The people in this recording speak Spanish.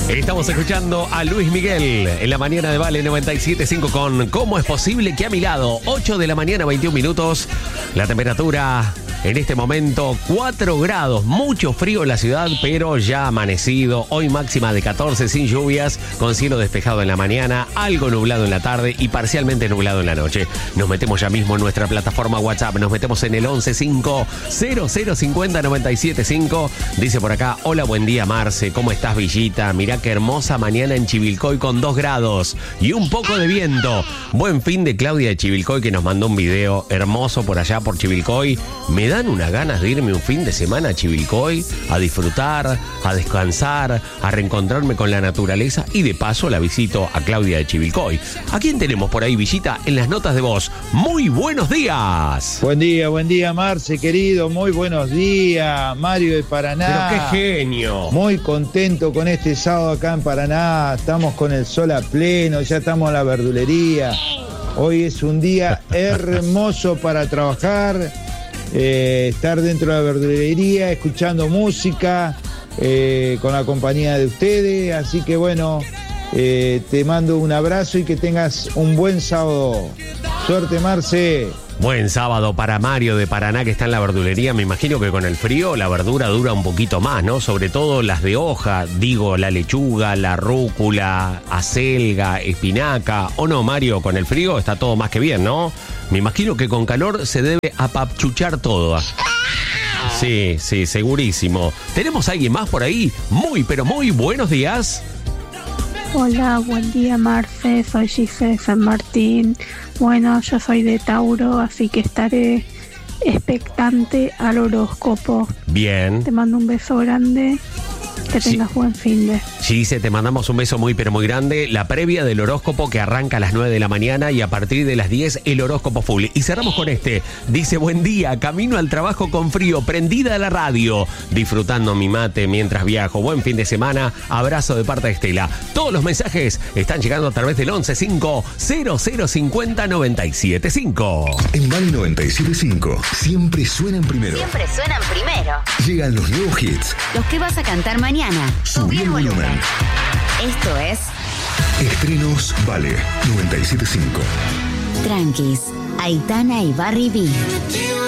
Estamos escuchando a Luis Miguel en la mañana de Vale 97.5 con ¿Cómo es posible que a mi lado? 8 de la mañana, 21 minutos. La temperatura en este momento 4 grados. Mucho frío en la ciudad, pero ya amanecido. Hoy máxima de 14 sin lluvias, con cielo despejado en la mañana, algo nublado en la tarde y parcialmente nublado en la noche. Nos metemos ya mismo en nuestra plataforma WhatsApp. Nos metemos en el 11505097.5. Dice por acá, hola, buen día, Marce. ¿Cómo estás, Villita? Mirá qué hermosa mañana en Chivilcoy con 2 grados y un poco de viento. Buen fin de Claudia de Chivilcoy, que nos mandó un video hermoso por allá por Chivilcoy. Me dan unas ganas de irme un fin de semana a Chivilcoy, a disfrutar, a descansar, a reencontrarme con la naturaleza y de paso la visito a Claudia de Chivilcoy. ¿A quién tenemos por ahí, Villita, en las notas de voz? Muy buenos días. Buen día, Marce, querido. Muy buenos días, Mario de Paraná. Pero qué genio. Muy contento con este sábado acá en Paraná. Estamos con el sol a pleno, ya estamos en la verdulería. Hoy es un día hermoso para trabajar, estar dentro de la verdulería, escuchando música, con la compañía de ustedes. Así que bueno, te mando un abrazo y que tengas un buen sábado. Suerte, Marce. Buen sábado para Mario de Paraná, que está en la verdulería. Me imagino que con el frío la verdura dura un poquito más, ¿no? Sobre todo las de hoja, digo, la lechuga, la rúcula, acelga, espinaca. ¿O no, Mario? Con el frío está todo más que bien, ¿no? Me imagino que con calor se debe apachuchar todo. Sí, segurísimo. ¿Tenemos a alguien más por ahí? Muy, pero muy buenos días. Hola, buen día, Marce, soy Giselle San Martín. Bueno, yo soy de Tauro, así que estaré expectante al horóscopo. Bien. Te mando un beso grande, que tengas buen fin de... Gise, te mandamos un beso muy, pero muy grande. La previa del horóscopo que arranca a las 9 de la mañana y a partir de las 10 el horóscopo full. Y cerramos con este. Dice, buen día, camino al trabajo con frío, prendida a la radio, disfrutando mi mate mientras viajo. Buen fin de semana, abrazo de parte de Estela. Todos los mensajes están llegando a través del 11505097.5. En Vale 97.5, siempre suenan primero. Siempre suenan primero. Llegan los nuevos hits. Los que vas a cantar mañana. Subí el volumen. Esto es Estrenos Vale 97.5. Tranquis, Aitana y Barry B.